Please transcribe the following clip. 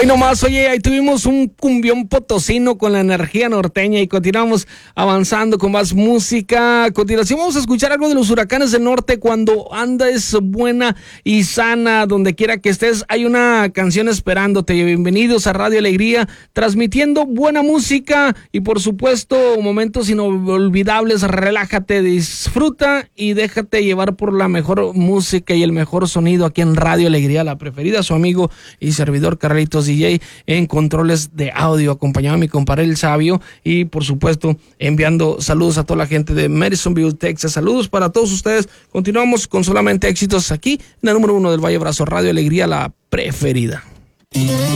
Y nomás, oye, ahí tuvimos un cumbión potosino con la energía norteña y continuamos avanzando con más música. A continuación vamos a escuchar algo de los Huracanes del Norte. Cuando andes buena y sana, donde quiera que estés, hay una canción esperándote. Bienvenidos a Radio Alegría, transmitiendo buena música y por supuesto momentos inolvidables. Relájate, disfruta y déjate llevar por la mejor música y el mejor sonido aquí en Radio Alegría, la preferida. Su amigo y servidor Carlitos DJ en controles de audio, acompañado a mi compadre El Sabio y por supuesto enviando saludos a toda la gente de Madisonville, Texas. Saludos para todos ustedes. Continuamos con solamente éxitos aquí en el número 1 del Valle Brazo, Radio Alegría, la preferida.